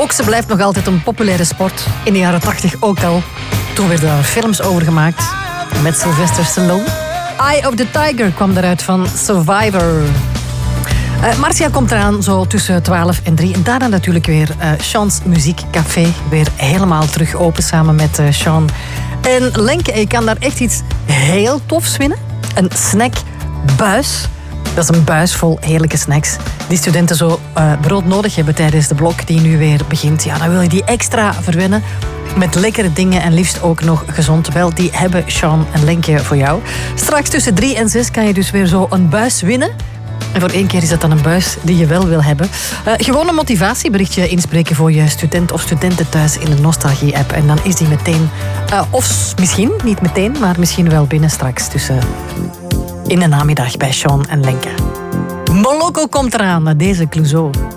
Boksen blijft nog altijd een populaire sport. In de jaren 80 ook al. Toen werden daar films over gemaakt. Met Sylvester Stallone. Eye of the Tiger kwam daaruit van Survivor. Marcia komt eraan zo tussen 12 en 3. En daarna natuurlijk weer Sean's Muziekcafé. Weer helemaal terug open samen met Sean. En Lenke, je kan daar echt iets heel tofs winnen. Een snackbuis. Dat is een buis vol heerlijke snacks. Die studenten zo brood nodig hebben tijdens de blok die nu weer begint. Ja, dan wil je die extra verwennen. Met lekkere dingen en liefst ook nog gezond. Wel, die hebben Sean en Lenke voor jou. Straks tussen 3 en 6 kan je dus weer zo een buis winnen. En voor 1 keer is dat dan een buis die je wel wil hebben. Gewoon een motivatieberichtje inspreken voor je student of studenten thuis in de Nostalgie-app. En dan is die meteen, of misschien niet meteen, maar misschien wel binnen straks tussen in de namiddag bij Sean en Lenke. Moloko komt eraan, deze Clouseau.